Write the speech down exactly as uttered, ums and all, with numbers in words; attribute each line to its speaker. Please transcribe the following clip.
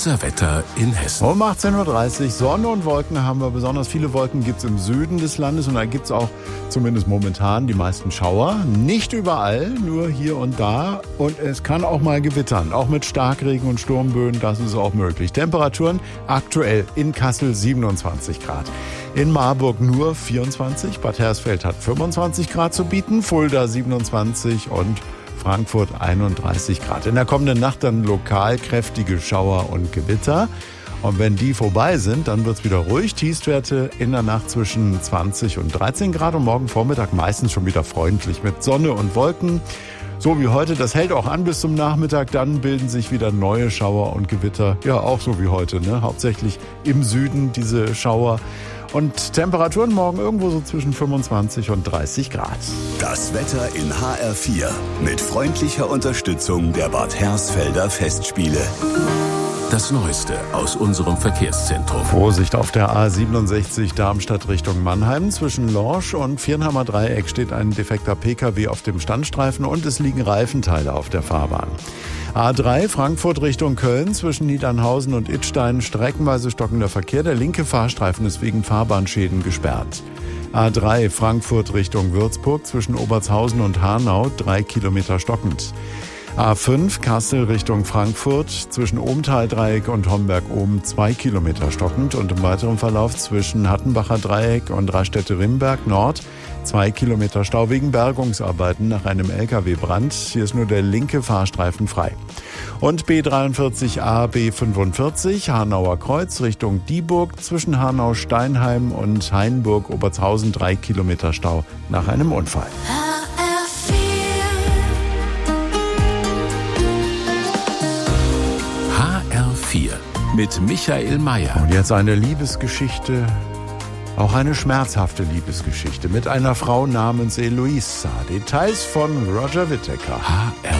Speaker 1: Unser Wetter in Hessen.
Speaker 2: Um achtzehn Uhr dreißig, Sonne und Wolken haben wir. Besonders viele Wolken gibt es im Süden des Landes. Und da gibt es auch zumindest momentan die meisten Schauer. Nicht überall, nur hier und da. Und es kann auch mal gewittern. Auch mit Starkregen und Sturmböen, das ist auch möglich. Temperaturen aktuell in Kassel siebenundzwanzig Grad. In Marburg nur vierundzwanzig. Bad Hersfeld hat fünfundzwanzig Grad zu bieten. Fulda siebenundzwanzig und Frankfurt einunddreißig Grad. In der kommenden Nacht dann lokal kräftige Schauer und Gewitter. Und wenn die vorbei sind, dann wird es wieder ruhig. Tiefstwerte in der Nacht zwischen zwanzig und dreizehn Grad und morgen Vormittag meistens schon wieder freundlich mit Sonne und Wolken. So wie heute, das hält auch an bis zum Nachmittag. Dann bilden sich wieder neue Schauer und Gewitter. Ja, auch so wie heute, ne? Hauptsächlich im Süden diese Schauer. Und Temperaturen morgen irgendwo so zwischen fünfundzwanzig und dreißig Grad.
Speaker 3: Das Wetter in H R vier mit freundlicher Unterstützung der Bad Hersfelder Festspiele.
Speaker 1: Das Neueste aus unserem Verkehrszentrum.
Speaker 2: Vorsicht auf der A siebenundsechzig Darmstadt Richtung Mannheim. Zwischen Lorsch und Viernheimer Dreieck steht ein defekter Pkw auf dem Standstreifen und es liegen Reifenteile auf der Fahrbahn. A drei Frankfurt Richtung Köln zwischen Niedernhausen und Idstein streckenweise stockender Verkehr. Der linke Fahrstreifen ist wegen Fahrbahnschäden gesperrt. A drei Frankfurt Richtung Würzburg zwischen Obertshausen und Hanau drei Kilometer stockend. A fünf Kassel Richtung Frankfurt zwischen Ohmtal-Dreieck und Homberg-Ohm zwei Kilometer stockend und im weiteren Verlauf zwischen Hattenbacher Dreieck und Raststätte-Rimberg Nord zwei Kilometer Stau wegen Bergungsarbeiten nach einem L K W-Brand. Hier ist nur der linke Fahrstreifen frei. Und B dreiundvierzig A, B fünfundvierzig Hanauer Kreuz Richtung Dieburg zwischen Hanau-Steinheim und Hainburg-Obertshausen drei Kilometer Stau nach einem Unfall.
Speaker 1: H R vier mit Michael Mayer.
Speaker 2: Und jetzt eine Liebesgeschichte, auch eine schmerzhafte Liebesgeschichte mit einer Frau namens Eloisa. Details von Roger Whittaker.
Speaker 1: H R